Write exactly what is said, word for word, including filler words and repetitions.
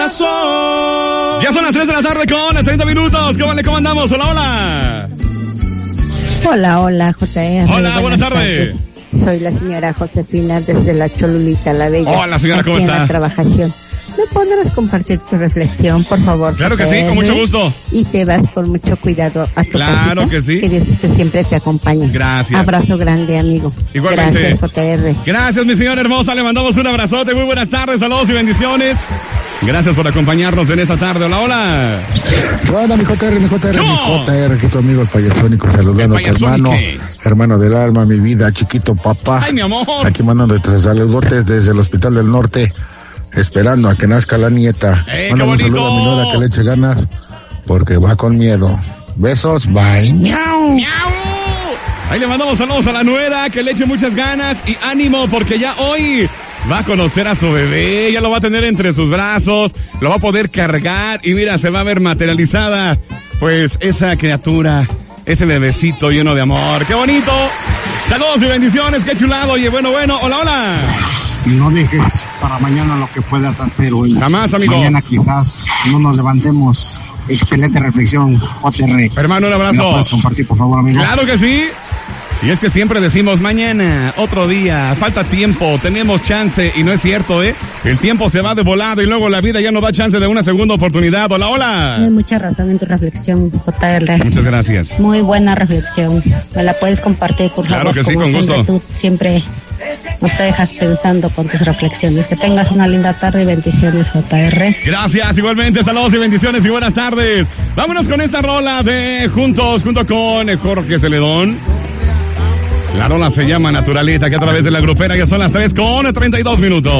Ya son las tres de la tarde con treinta minutos. ¿Cómo le comandamos? Hola, hola. Hola, hola, J R. Hola, buenas, buenas tardes. tardes. Soy la señora Josefina desde la Cholulita, la Bella. Hola, señora, ¿cómo aquí está? En la trabajación. ¿Me podrás compartir tu reflexión, por favor? Claro que J R? sí, con mucho gusto. Y te vas con mucho cuidado a tu Claro casita, que sí. Que Dios te siempre te acompañe. Gracias. Abrazo grande, amigo. Igualmente. Gracias, J R. Gracias, mi señora hermosa. Le mandamos un abrazote. Muy buenas tardes, saludos y bendiciones. Gracias por acompañarnos en esta tarde. Hola, hola. Hola, mi J R, mi J R, ¿Cómo? mi J R, aquí tu amigo el payasónico, saludando a tu hermano, hermano del alma, mi vida, chiquito papá. Ay, mi amor. Aquí mandándote saludotes desde el Hospital del Norte, esperando a que nazca la nieta. ¡Eh, qué Mándame un bonito! saludo a mi nuera que le eche ganas, porque va con miedo. Besos, bye. Miau. ¡Miau! Ahí le mandamos saludos a la nuera, que le eche muchas ganas y ánimo, porque ya hoy va a conocer a su bebé, ya lo va a tener entre sus brazos, lo va a poder cargar y mira, se va a ver materializada, pues esa criatura, ese bebecito lleno de amor. ¡Qué bonito! Saludos y bendiciones, qué chulado. Oye, bueno, bueno, hola, hola. No dejes para mañana lo que puedas hacer hoy. Jamás, amigo. Mañana quizás no nos levantemos. Excelente reflexión, J R. Hermano, un abrazo. ¿Me lo puedes compartir, por favor, amigo? Claro que sí. Y es que siempre decimos mañana, otro día, falta tiempo, tenemos chance, y no es cierto, ¿eh? El tiempo se va de volado y luego la vida ya no da chance de una segunda oportunidad. Hola, hola. Tienes mucha razón en tu reflexión, J R. Muchas gracias. Muy buena reflexión. ¿Me la puedes compartir, por Claro favor? que sí, Como con siempre, gusto. Tú siempre nos dejas pensando con tus reflexiones. Que tengas una linda tarde y bendiciones, J R. Gracias, igualmente, saludos y bendiciones y buenas tardes. Vámonos con esta rola de Juntos, junto con Jorge Celedón. La rola se llama Naturalita, que a través de la grupera ya son las tres con treinta y dos minutos.